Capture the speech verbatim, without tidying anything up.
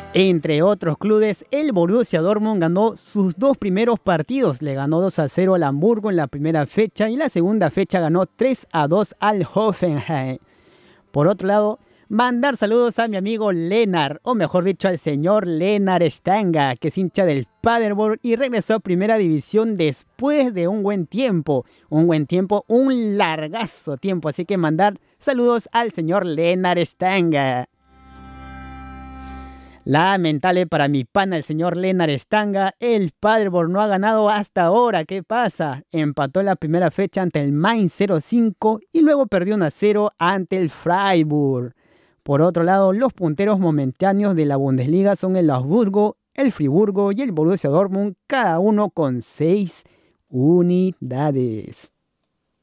Entre otros clubes, el Borussia Dortmund ganó sus dos primeros partidos. Le ganó dos a cero al Hamburgo en la primera fecha y la segunda fecha ganó tres a dos al Hoffenheim. Por otro lado, mandar saludos a mi amigo Lennart, o mejor dicho al señor Lennart Stanga, que es hincha del Paderborn y regresó a Primera División después de un buen tiempo. Un buen tiempo, un largazo tiempo. Así que mandar saludos al señor Lennart Stanga. Lamentable para mi pana, el señor Lennart Stanga. El Paderborn no ha ganado hasta ahora. ¿Qué pasa? Empató en la primera fecha ante el Mainz cero cinco y luego perdió uno a cero ante el Freiburg. Por otro lado, los punteros momentáneos de la Bundesliga son el Augsburgo, el Friburgo y el Borussia Dortmund, cada uno con seis unidades.